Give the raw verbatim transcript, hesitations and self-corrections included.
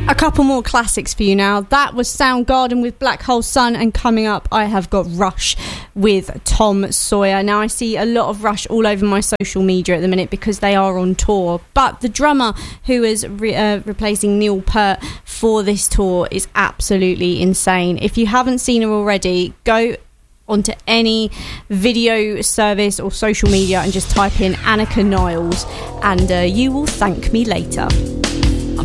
A couple more classics for you now. That was Soundgarden with Black Hole Sun, and coming up I have got Rush with Tom Sawyer. Now I see a lot of Rush all over my social media at the minute because they are on tour, but the drummer who is re- uh, replacing Neil Peart for this tour is absolutely insane. If you haven't seen her already, go onto any video service or social media and just type in Annika Niles, and uh, you will thank me later.